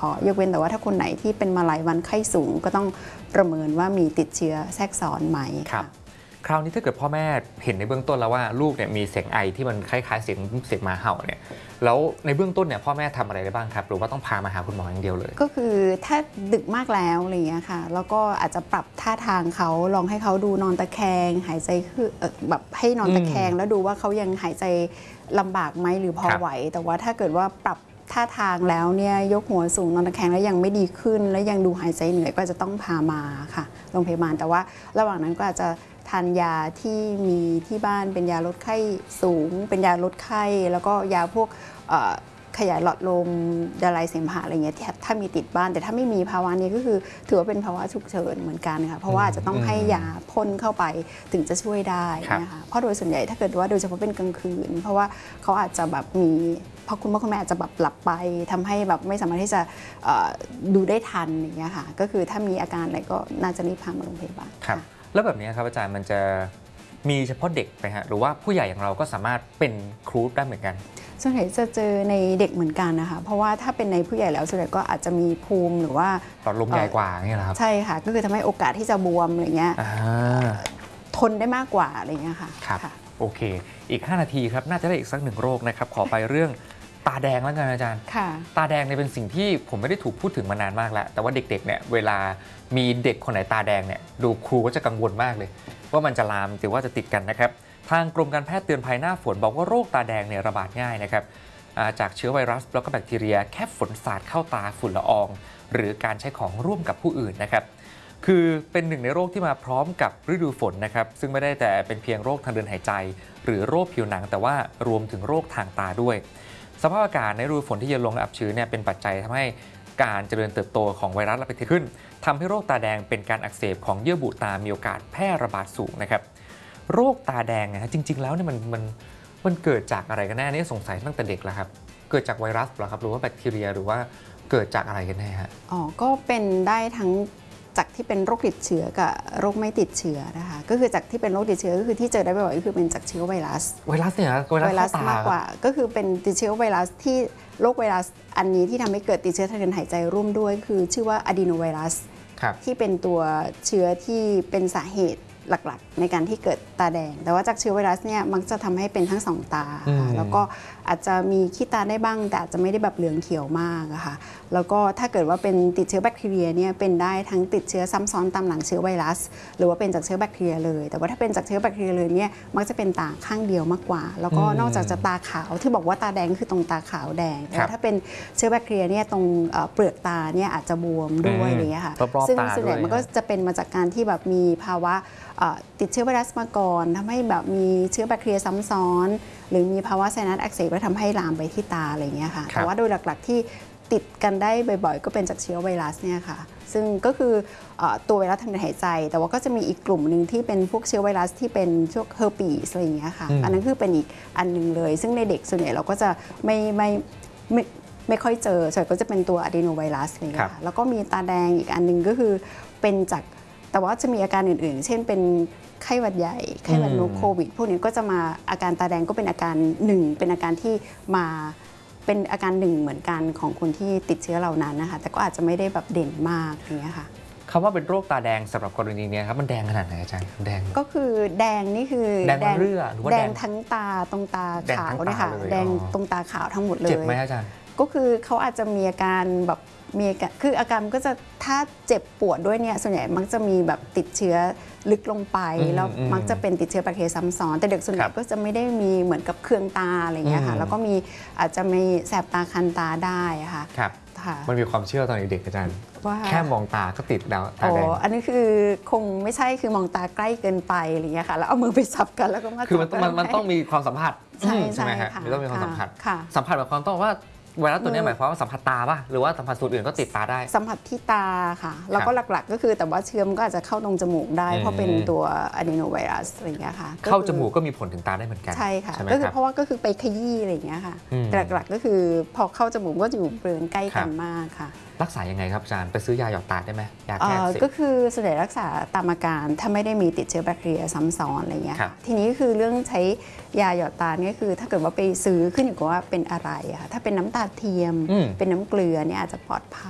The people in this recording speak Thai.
าะยกเว้นแต่ว่าถ้าคนไหนที่เป็นมาหลายวันไข้สูงก็ต้องประเมินว่ามีติดเชื้อแทรกซ้อนไหมครับคราวนี้ถ้าเกิดพ่อแม่เห็นในเบื้องต้นแล้วว่าลูกเนี่ยมีเสียงไอที่มันคล้ายๆเสียงหมาเห่าเนี่ยแล้วในเบื้องต้นเนี่ยพ่อแม่ทำอะไรได้บ้างครับหรือว่าต้องพามาหาคุณหมออย่างเดียวเลยก็คือถ้าดึกมากแล้วอะไรอย่างเงี้ยค่ะแล้วก็อาจจะปรับท่าทางเขาลองให้เขาดูนอนตะแคงหายใจคือแบบให้นอนตะแคงแล้วดูว่าเขายังหายใจลำบากไหมหรือพอไหวแต่ว่าถ้าเกิดว่าปรับท่าทางแล้วเนี่ยยกหัวสูงนอนตะแคงแล้วยังไม่ดีขึ้นแล้วยังดูหายใจเหนื่อยก็จะต้องพามาค่ะโรงพยาบาลแต่ว่าระหว่างนั้นก็อาจจะทานยาที่มีที่บ้านเป็นยาลดไข้สูงเป็นยาลดไข้แล้วก็ยาพวกขยายหลอดลมละลายเสมหะอะไรเงี้ยถ้ามีติดบ้านแต่ถ้าไม่มีภาวะนี้ก็คือถือว่าเป็นภาวะฉุกเฉินเหมือนกันค่ะเพราะว่าจะต้องให้ยาพ่นเข้าไปถึงจะช่วยได้นะคะเพราะโดยส่วนใหญ่ถ้าเกิดว่าโดยเฉพาะเป็นกลางคืนเพราะว่าเขาอาจจะแบบมีพอคุณพ่อคุณแม่อาจจะแบบหลับไปทำให้แบบไม่สามารถที่จะดูได้ทันอย่างเงี้ยค่ะก็คือถ้ามีอาการอะไรก็น่าจะรีบพามาโรงพยาบาลครับแล้วแบบนี้ครับอาจารย์มันจะมีเฉพาะเด็กไหมฮะหรือว่าผู้ใหญ่อย่างเราก็สามารถเป็นครูได้เหมือนกันส่วนใหญ่จะเจอในเด็กเหมือนกันนะคะเพราะว่าถ้าเป็นในผู้ใหญ่แล้วส่วนใหญ่ก็อาจจะมีภูมิหรือว่าหลอดลมใหญ่กว่าเนี่ยครับใช่ค่ะก็คือทำให้โอกาสที่จะบวมอะไรเงี้ยทนได้มากกว่าอะไรเงี้ยค่ะครับโอเคอีก5นาทีครับน่าจะได้อีกสัก1โรคนะครับขอไปเรื่องตาแดงแล้วกันอาจารย์ตาแดงเนี่ยเป็นสิ่งที่ผมไม่ได้ถูกพูดถึงมานานมากแล้วแต่ว่าเด็กๆเนี่ยเวลามีเด็กคนไหนตาแดงเนี่ยดูครูก็จะกังวลมากเลยว่ามันจะลามหรือว่าจะติดกันนะครับทางกรมการแพทย์เตือนภัยหน้าฝนบอกว่าโรคตาแดงเนี่ยระบาดง่ายนะครับจากเชื้อไวรัสแล้วก็แบคทีเรียแค่ฝนสาดเข้าตาฝุ่นละอองหรือการใช้ของร่วมกับผู้อื่นนะครับคือเป็นหนึ่งในโรคที่มาพร้อมกับฤดูฝนนะครับซึ่งไม่ได้แต่เป็นเพียงโรคทางเดินหายใจหรือโรคผิวหนังแต่ว่ารวมถึงโรคทางตาด้วยสภาพอากาศในฤดูฝนที่เย็นลงและอับชื้นเนี่ยเป็นปัจจัยทำให้การเจริญเติบโตของไวรัสและแบคทีเรียขึ้นทำให้โรคตาแดงเป็นการอักเสบของเยื่อบุตามีโอกาสแพร่ระบาดสูงนะครับโรคตาแดงนะจริงๆแล้วเนี่ยมันเกิดจากอะไรกันแน่นี่สงสัยตั้งแต่เด็กแล้วครับเกิดจากไวรัสหรอครับหรือว่าแบคทีเรียหรือว่าเกิดจากอะไรกันแน่ฮะก็เป็นได้ทั้งจากที่เป็นโรคติดเชื้อกับโรคไม่ติดเชื้อนะคะก็คือจากที่เป็นโรคติดเชื้อก็คือที่เจอได้บ่อยๆก็คือเป็นจากเชื้อไวรัสเนี่ยไวรัสมากกว่าก็คือเป็นติดเชื้อไวรัสที่โรคไวรัสอันนี้ที่ทำให้เกิดติดเชื้อทางเดินหายใจร่วมด้วยคือชื่อว่าอะดีโนไวรัสที่เป็นตัวเชื้อที่เป็นสาเหตุหลักๆในการที่เกิดตาแดงแต่ว่าจากเชื้อไวรัสเนี่ยมักจะทำให้เป็นทั้งสองตาแล้วก็อาจจะมีขี้ตาได้บ้างแต่อาจจะไม่ได้แบบเหลืองเขียวมากอะค่ะแล้วก็ถ้าเกิดว่าเป็นติดเชื้อแบคทีเรียเนี่ยเป็นได้ทั้งติดเชื้อซ้ำซ้อนตามหลังเชื้อไวรัสหรือว่าเป็นจากเชื้อแบคทีเรียเลยแต่ว่าถ้าเป็นจากเชื้อแบคทีเรียเลยเนี่ยมักจะเป็นตาข้างเดียวมากกว่าแล้วก็นอกจากจะตาขาวที่บอกว่าตาแดงคือตรงตาขาวแดงแต่ถ้าเป็นเชื้อแบคทีเรียเนี่ยตรงเปลือกตาเนี่ยอาจจะบวมด้วยอะไรอย่างเงี้ยค่ะซึ่งส่วนใหญ่มันก็จะเป็นมาจากการที่แบบมีภาวะติดเชื้อไวรัสมาก่อนทำให้แบบมีเชื้อแบคทีเรียซ้ำซ้อนหรือมีภาวะไซนัสอักเสบแล้วทำให้ลามไปที่ตาอะไรอย่างเงี้ยค่ะแต่ว่าโดยหลักๆที่ติดกันได้บ่อยๆก็เป็นจากเชื้อไวรัสเนี่ยค่ะซึ่งก็คือตัวไวรัสทางเดินหายใจแต่ว่าก็จะมีอีกกลุ่มหนึ่งที่เป็นพวกเชื้อไวรัสที่เป็นพวกเฮอร์ปีสอะไรอย่างเงี้ยค่ะอันนั้นคือเป็นอีกอันนึงเลยซึ่งในเด็กส่วนใหญ่เราก็จะไม่ค่อยเจอส่วนใหญ่ก็จะเป็นตัวอะดีโนไวรัสอะไรอย่างเงี้ยค่ะแล้วก็มีตาแดงอีกอันนึงก็คือเป็นจากแต่ว่าจะมีอาการอื่นๆเช่นเป็นไข้หวัดใหญ่ไข้หวัดนกโควิดพวกนี้ก็จะมาอาการตาแดงก็เป็นอาการหนึ่งเป็นอาการที่มาเป็นอาการหนึ่งเหมือนกันของคนที่ติดเชื้อเหล่านั้นนะคะแต่ก็อาจจะไม่ได้แบบเด่นมากอย่างเงี้ยค่ะคำว่าเป็นโรคตาแดงสำหรับกรณีนี้ครับมันแดงขนาดไหนอาจารย์แดงก็คือแดงนี่คือแดงเรือหรือว่าแดงทั้งตาตรงตาขาวเนี่ยค่ะแดงตรงตาขาวทั้งหมดเลยเจ็บไหมอาจารย์ก็คือเขาอาจจะมีอาการแบบมีคืออาการก็จะถ้าเจ็บปวดด้วยเนี่ยส่วนใหญ่มักจะมีแบบติดเชื้อลึกลงไปแล้วมักจะเป็นติดเชื้อแบคทีเรียซ้ำซ้อนแต่เด็กส่วนใหญ่ก็จะไม่ได้มีเหมือนกับเคืองตาอะไรเงี้ยค่ะแล้วก็มีอาจจะมีแสบตาคันตาได้ค่ะมันมีความเชื่อตอนเด็กอาจารย์ว่าแค่มองตาก็ติดแล้วตาแดงอันนี้คือคงไม่ใช่คือมองตาใกล้เกินไปอะไรเงี้ยค่ะแล้วเอามือไปสับกันแล้วก็มาคือมันต้องมีความสัมผัสใช่ไหมฮะมันต้องมีความสัมผัสหมายความต้องว่าไวรัสตัวนี้หมายความว่าสัมผัสตาป่ะหรือว่าสัมผัสส่วนอื่นก็ติดตาได้สัมผัสที่ตาค่ะแล้วก็หลักๆก็คือแต่ว่าเชื้อมันก็อาจจะเข้าตรงจมูกได้เพราะเป็นตัวอะดีโนไวรัสอะไรอย่างเงี้ยค่ะเข้าจมูกก็มีผลถึงตาได้เหมือนกันใช่ค่ะก็คือเพราะว่าก็คือไปขยี้อะไรอย่างเงี้ยค่ะแต่หลักๆก็คือพอเข้าจมูกก็อยู่บริเวณใกล้กันมากค่ะรักษายังไงครับอาจารย์ไปซื้อยาหยอดตาได้ไหมยาแก้อักเสบก็คือส่วนใหญ่รักษาตามอาการถ้าไม่ได้มีติดเชื้อแบคทีเรียซ้ำซ้อนอะไรเงี้ยทีนี้คือเรื่องใช้ยาหยอดตาเนี่ยคือถ้าเกิดว่าไปซื้อขึ้นอยู่กับว่าเป็นอะไรค่ะถ้าเป็นน้ำตาเทียมเป็นน้ำเกลือเนี่ยอาจจะปลอดภัย